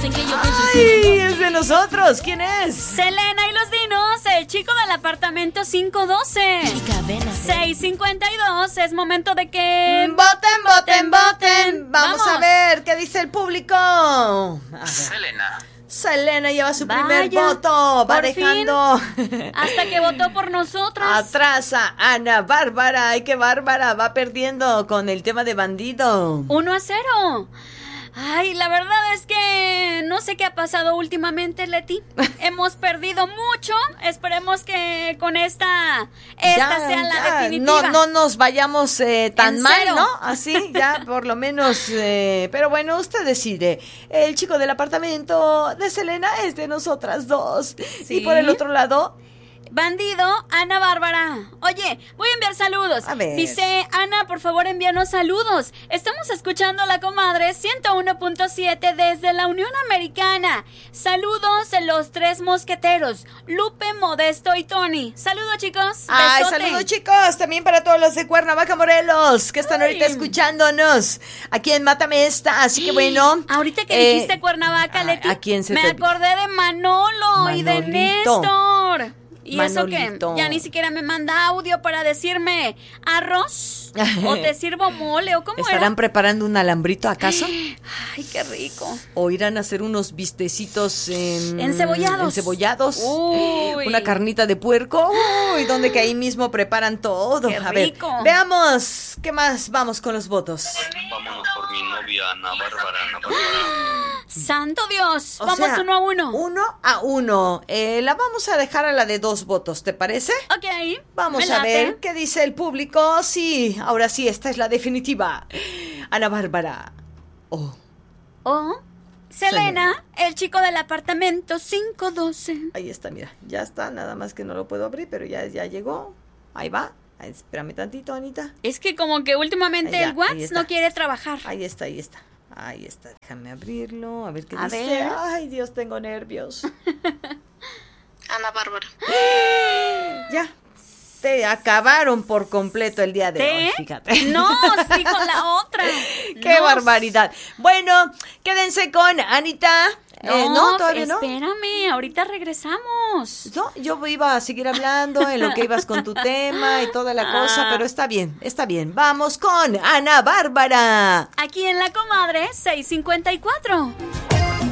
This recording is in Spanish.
¡Ay, es de nosotros! ¿Quién es? Selena y los Dinos, el chico del apartamento 512. 652, es momento de que... ¡Voten! Vamos a ver qué dice el público. A ver. Selena lleva su primer voto. Va dejando. Hasta que votó por nosotros. Atrás a Ana Bárbara. ¡Ay, qué bárbara! Va perdiendo con el tema de Bandido. 1-0. Ay, la verdad es que no sé qué ha pasado últimamente, Leti. Hemos perdido mucho. Esperemos que con esta sea la definitiva. No nos vayamos tan mal, cero. ¿no? Así, ya por lo menos. Pero bueno, usted decide. El chico del apartamento de Selena es de nosotras dos. ¿Sí? Y por el otro lado... Bandido, Ana Bárbara. Oye, voy a enviar saludos. A ver. Dice, Ana, por favor, envíanos saludos. Estamos escuchando a la comadre 101.7 desde la Unión Americana. Saludos de los tres mosqueteros, Lupe, Modesto y Tony. Saludos, chicos. Ay, Besote. saludos, chicos. También para todos los de Cuernavaca, Morelos, que están ahorita escuchándonos aquí en Mátame Esta. Así que bueno. Ahorita que dijiste Cuernavaca, Leti, ¿a quién se me te... acordé de Manolo y de Néstor. Y Manolito. eso que ya ni siquiera me manda audio para decirme arroz o te sirvo mole o cómo ¿Estarán preparando un alambrito acaso? Ay, qué rico. ¿O irán a hacer unos bistecitos encebollados? Uy. Una carnita de puerco. Uy, donde que ahí mismo preparan todo. Qué a rico. ver, veamos qué más vamos con los votos. Vámonos por mi novia Ana Bárbara. ¡Santo Dios! O Vamos sea, 1-1. 1-1. La vamos a dejar a la de 2 votos, ¿te parece? Ok. Vamos me a late. ver qué dice el público. Sí, ahora sí, esta es la definitiva. Ana Bárbara. O Selena, el chico del apartamento 512. Ahí está, mira, ya está, nada más que no lo puedo abrir, pero ya llegó. Ahí va. Ay, espérame tantito, Anita. Es que como que últimamente Ahí el ya, WhatsApp ahí está. no quiere trabajar. Ahí está. Ahí está, déjame abrirlo, a ver qué A dice. ver. Ay, Dios, tengo nervios. Ana Bárbara. Ya, te acabaron por completo el día de hoy, fíjate. No, sí, con la otra. ¡Qué No, barbaridad! Bueno, quédense con Anita. No, todavía no. Espérame, ahorita regresamos. No, yo iba a seguir hablando en lo que ibas con tu tema y toda la cosa, pero está bien. Vamos con Ana Bárbara. Aquí en La Comadre 654.